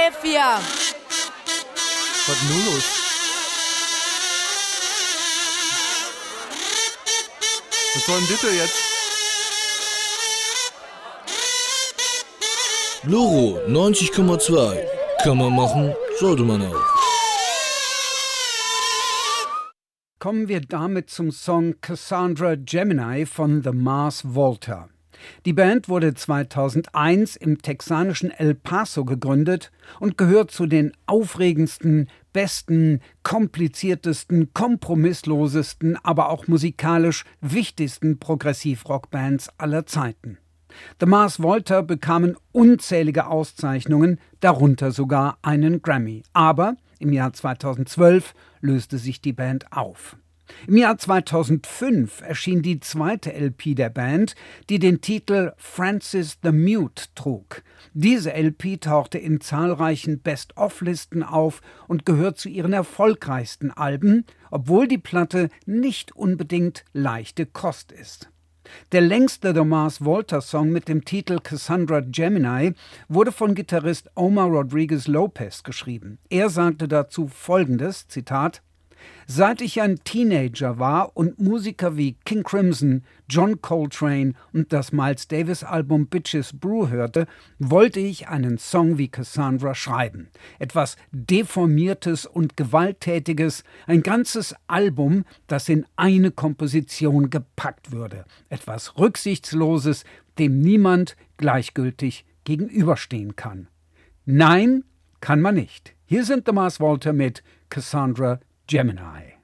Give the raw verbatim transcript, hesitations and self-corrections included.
Philadelphia. Was ist nun los? Was soll denn bitte jetzt? Bluro neunzig Komma zwei. Kann man machen, sollte man auch. Kommen wir damit zum Song Cassandra Gemini von The Mars Volta. Die Band wurde zweitausendeins im texanischen El Paso gegründet und gehört zu den aufregendsten, besten, kompliziertesten, kompromisslosesten, aber auch musikalisch wichtigsten Progressivrock-Bands aller Zeiten. The Mars Volta bekamen unzählige Auszeichnungen, darunter sogar einen Grammy. Aber im Jahr zweitausendzwölf löste sich die Band auf. Im Jahr zweitausendfünf erschien die zweite L P der Band, die den Titel Francis the Mute trug. Diese L P tauchte in zahlreichen Best-of-Listen auf und gehört zu ihren erfolgreichsten Alben, obwohl die Platte nicht unbedingt leichte Kost ist. Der längste The Mars Volta Song mit dem Titel Cassandra Gemini wurde von Gitarrist Omar Rodriguez Lopez geschrieben. Er sagte dazu folgendes, Zitat: Seit ich ein Teenager war und Musiker wie King Crimson, John Coltrane und das Miles Davis Album Bitches Brew hörte, wollte ich einen Song wie Cassandra schreiben. Etwas Deformiertes und Gewalttätiges, ein ganzes Album, das in eine Komposition gepackt würde. Etwas Rücksichtsloses, dem niemand gleichgültig gegenüberstehen kann. Nein, kann man nicht. Hier sind The Mars Volta mit Cassandra Gemini.